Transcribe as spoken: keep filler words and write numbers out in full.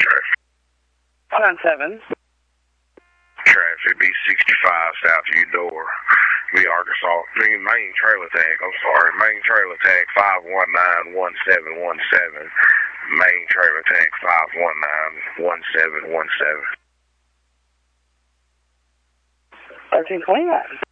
traffic. Line seven. Traffic B sixty-five south of your door. Be Arkansas. Main trailer tag. I'm sorry. Main trailer tag five one nine one seven one seven. Main trailer tag five one nine one seven one seven. thirteen twenty-nine.